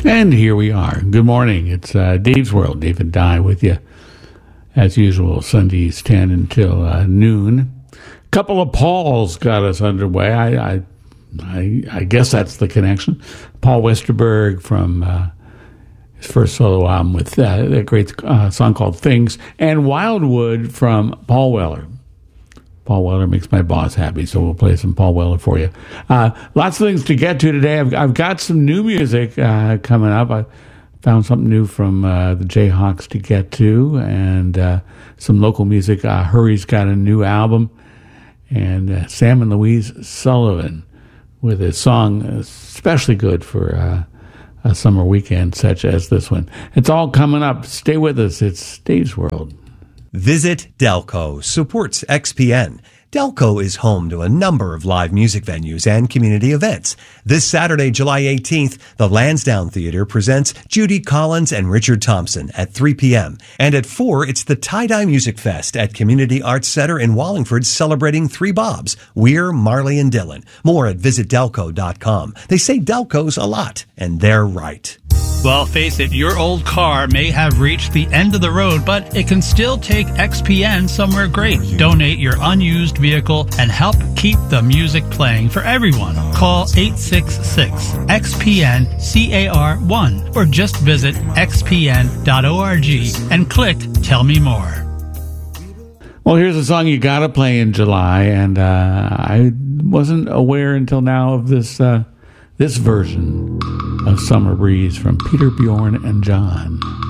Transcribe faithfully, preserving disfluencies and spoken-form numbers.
And here we are. Good morning. It's uh, Dave's World. David Dye with you, as usual, Sundays ten until uh, noon. A couple of Pauls got us underway. I, I, I, I guess that's the connection. Paul Westerberg from uh, his first solo album with uh, a great uh, song called Things, and Wildwood from Paul Weller. Paul Weller makes my boss happy, so we'll play some Paul Weller for you. Uh, lots of things to get to today. I've, I've got some new music uh, coming up. I found something new from uh, the Jayhawks to get to, and uh, some local music. Uh, Hurry's got a new album, and uh, Sam and Louise Sullivan with a song especially good for uh, a summer weekend such as this one. It's all coming up. Stay with us. It's Dave's World. Visit Delco supports X P N. Delco is home to a number of live music venues and community events. This Saturday, July eighteenth, the Lansdowne Theater presents Judy Collins and Richard Thompson at three p.m. And at four, it's the Tie-Dye Music Fest at Community Arts Center in Wallingford, celebrating Three Bobs, Weir, Marley, and Dylan. More at visit delco dot com. They say Delco's a lot, and they're right. Well, face it, your old car may have reached the end of the road, but it can still take X P N somewhere great. Donate your unused vehicle and help keep the music playing for everyone. Call eight six six X P N C A R one or just visit x p n dot org and click Tell Me More. Well, here's a song you gotta play in July, and uh, I wasn't aware until now of this uh, this version of Summer Breeze from Peter, Bjorn, and John.